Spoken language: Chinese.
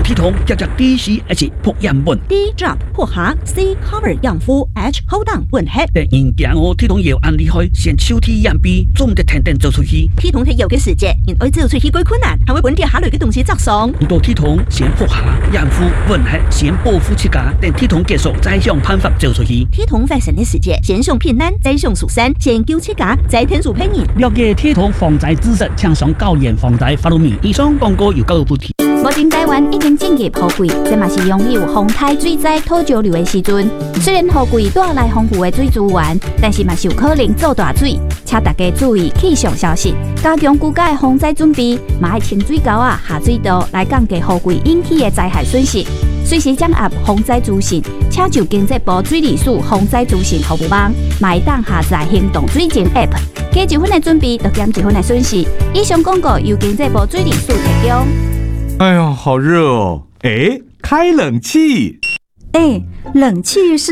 体酮加 DCH 破氧苯 D drop 破下 C cover 养肤 H hold on 混合。 但因惊我体酮药按厉害，先手体养鼻，总得天天做出去。 體酮係有嘅時節，因愛做出去幾困難，還會本地下類嘅東西作爽。 遇到體酮先破下養膚混合，先保護自家，等體酮結束再想辦法做出去。 體酮發生嘅時節，先上平安，再上蜀山，先救自家，再天數配人。 了解體酮防災知識，請上高研防災法律面。以上廣告由教育部提。 目前台灣已經進入雨季，這嘛是擁有風颱水災土石流的時陣。雖然雨季帶來豐富的水資源，但是嘛是有可能做大水，請大家注意氣象消息，加強居家的防災準備，嘛要清水溝下水道來降低雨季引起的災害損失。隨時掌握防災資訊，請就經濟部水利署防災資訊服務網，嘛會當下載行動水情 App， 加一分的準備，就減一分的損失。以上廣告由經濟部水利署提供。 哎呀，好熱哦！哎，開冷氣。 哎，冷氣是